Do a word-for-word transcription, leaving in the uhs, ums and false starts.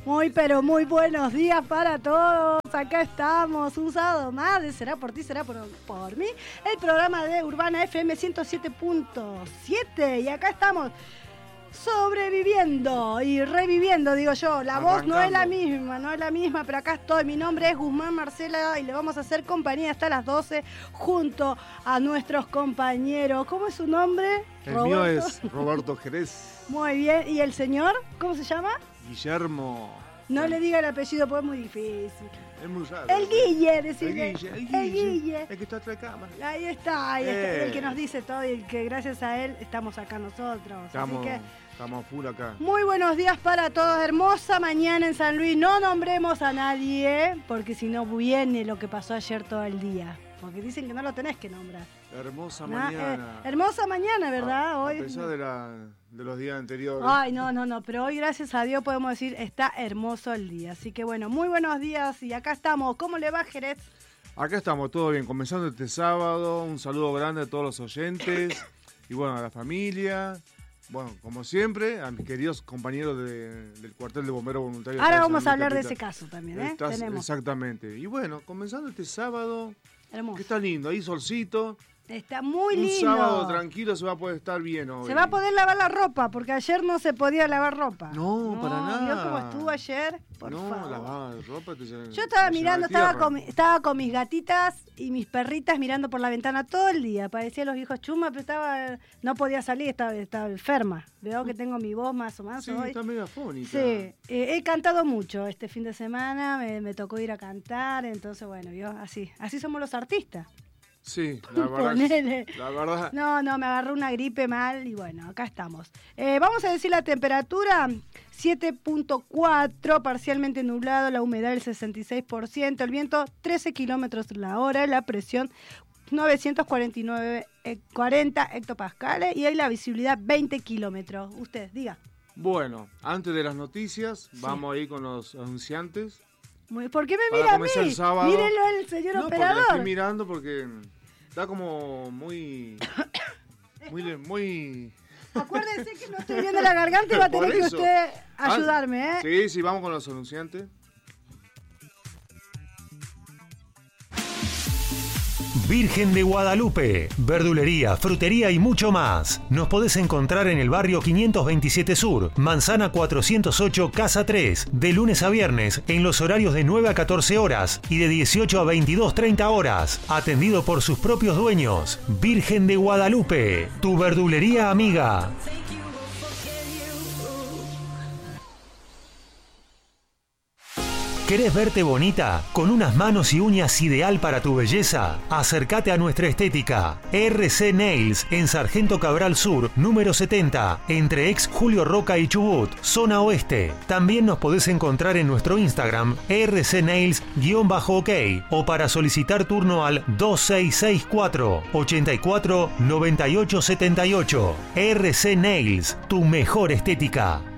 Muy, pero muy buenos días para todos. Acá estamos, un sábado más de Será por ti, será por, por mí. El programa de Urbana F M ciento siete punto siete. Y acá estamos sobreviviendo y reviviendo, digo yo. La voz no es la misma, no es la misma, pero acá estoy. Mi nombre es Guzmán Marcela y le vamos a hacer compañía hasta las doce junto a nuestros compañeros. ¿Cómo es su nombre? El Roberto. mío es Roberto Jerez. Muy bien. ¿Y el señor? ¿Cómo se llama? Guillermo. No le diga el apellido porque es muy difícil. Es muy raro. El Guille, El decirle. Guille, el El Guille. Guille. El que está atrás de cámara. Ahí está, ahí está, Eh. el que nos dice todo y el que gracias a él estamos acá nosotros. Estamos, Así que estamos full acá. muy buenos días para todos. Hermosa mañana en San Luis. No nombremos a nadie porque si no viene lo que pasó ayer todo el día. Porque dicen que no lo tenés que nombrar. Hermosa ¿No? mañana. Eh, hermosa mañana, ¿verdad? A, Hoy. a pesar de, la, de los días anteriores. Ay, no, no, no, pero hoy gracias a Dios podemos decir está hermoso el día. Así que bueno, muy buenos días y acá estamos. ¿Cómo le va, Jerez? Acá estamos, todo bien. Comenzando este sábado, un saludo grande a todos los oyentes y bueno, a la familia. Bueno, como siempre, a mis queridos compañeros de, del cuartel de bomberos voluntarios. Ahora de vamos a San Luis hablar de Capital. ese caso también, ¿eh? Estás- Tenemos. Exactamente. Y bueno, comenzando este sábado, Hermoso. que está lindo, ahí solcito. Está muy Un lindo. sábado tranquilo se va a poder estar bien hoy. Se va a poder lavar la ropa, porque ayer no se podía lavar ropa. No, para nada. ¿Vio cómo estuvo ayer? Por no, favor. lavar ropa. Te, Yo estaba mirando, estaba con, mi- estaba con mis gatitas y mis perritas mirando por la ventana todo el día. Parecía los viejos chumas, pero estaba, no podía salir, estaba, estaba enferma. Veo que tengo mi voz más o menos Sí, hoy. está medio afónica. Sí, eh, he cantado mucho este fin de semana, me, me tocó ir a cantar, entonces bueno, vio, así, así somos los artistas. Sí, la verdad. Ponele. La verdad. No, no, me agarró una gripe mal y bueno, acá estamos. Eh, vamos a decir la temperatura, siete punto cuatro, parcialmente nublado, la humedad el sesenta y seis por ciento, el viento trece kilómetros la hora, la presión novecientos cuarenta y nueve, eh, cuarenta hectopascales y hoy la visibilidad veinte kilómetros. Usted, diga. Bueno, antes de las noticias, vamos ahí con los anunciantes. Muy- ¿Por qué me Para mira a comenzar mí? el sábado. Mírenlo el señor No, porque la operador. estoy mirando porque está como muy. Muy. muy Acuérdense que no estoy viendo la garganta y va a tener Por que eso. usted Ah, ayudarme, ¿eh? Sí, sí, vamos con los anunciantes. Virgen de Guadalupe, verdulería, frutería y mucho más. Nos podés encontrar en el barrio quinientos veintisiete Sur, Manzana cuatrocientos ocho, Casa tres, de lunes a viernes en los horarios de nueve a catorce horas y de dieciocho a veintidós treinta horas. Atendido por sus propios dueños. Virgen de Guadalupe, tu verdulería amiga. ¿Querés verte bonita? ¿Con unas manos y uñas ideal para tu belleza? Acércate a nuestra estética. R C Nails en Sargento Cabral Sur, número setenta, entre ex Julio Roca y Chubut, zona oeste. También nos podés encontrar en nuestro Instagram, R C Nails-OK, o para solicitar turno al dos seis seis cuatro, ochenta y cuatro, noventa y ocho setenta y ocho. R C Nails, tu mejor estética.